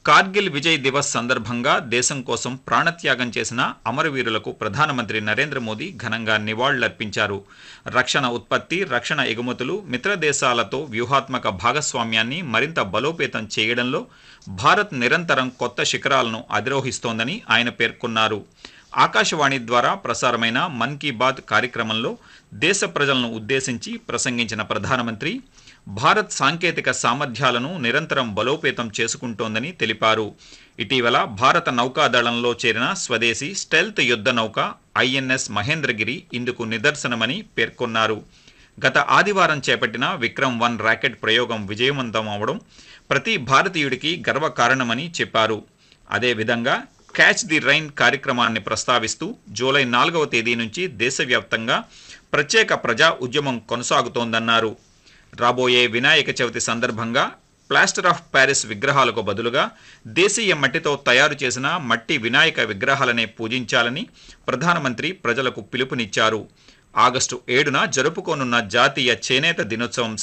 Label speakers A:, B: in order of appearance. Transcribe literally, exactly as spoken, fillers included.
A: కార్గిల్ విజయ్ దివస్ సందర్భంగా దేశం కోసం ప్రాణత్యాగం చేసిన అమరవీరులకు ప్రధానమంత్రి నరేంద్ర మోదీ ఘనంగా నివాళులర్పించారు. రక్షణ ఉత్పత్తి, రక్షణ ఎగుమతులు, మిత్ర దేశాలతో వ్యూహాత్మక భాగస్వామ్యాన్ని మరింత బలోపేతం చేయడంలో భారత్ నిరంతరం కొత్త శిఖరాలను అధిరోహిస్తోందని ఆయన పేర్కొన్నారు. ఆకాశవాణి ద్వారా ప్రసారమైన మన్ కీ బాత్ కార్యక్రమంలో దేశ ప్రజలను ఉద్దేశించి ప్రసంగించిన ప్రధానమంత్రి భారత్ సాంకేతిక సామర్థ్యాలను నిరంతరం బలోపేతం చేసుకుంటోందని తెలిపారు. ఇటీవల భారత నౌకాదళంలో చేరిన స్వదేశీ స్టెల్త్ యుద్ధ నౌక ఐఎన్ఎస్ మహేంద్రగిరి ఇందుకు నిదర్శనమని పేర్కొన్నారు. గత ఆదివారం చేపట్టిన విక్రమ్ వన్ రాకెట్ ప్రయోగం విజయవంతం అవడం ప్రతి భారతీయుడికి గర్వకారణమని చెప్పారు. అదేవిధంగా క్యాచ్ ది రైన్ కార్యక్రమాన్ని ప్రస్తావిస్తూ జూలై నాలుగవ తేదీ నుంచి దేశవ్యాప్తంగా ప్రత్యేక ప్రజా ఉద్యమం కొనసాగుతోందన్నారు. రాబోయే వినాయక చవితి సందర్భంగా ప్లాస్టర్ ఆఫ్ ప్యారిస్ విగ్రహాలకు బదులుగా దేశీయ మట్టితో తయారు చేసిన మట్టి వినాయక విగ్రహాలనే పూజించాలని ప్రధానమంత్రి ప్రజలకు పిలుపునిచ్చారు. ఆగస్టు ఏడున జరుపుకోనున్న జాతీయ చేనేత దినోత్సవం